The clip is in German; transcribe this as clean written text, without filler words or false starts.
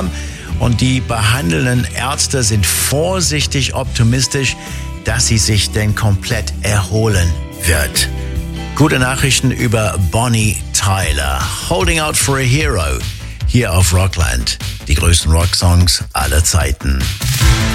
Und die behandelnden Ärzte sind vorsichtig optimistisch, dass sie sich denn komplett erholen wird. Gute Nachrichten über Bonnie Tyler. Holding Out for a Hero. Hier auf Rockland. Die größten Rocksongs aller Zeiten.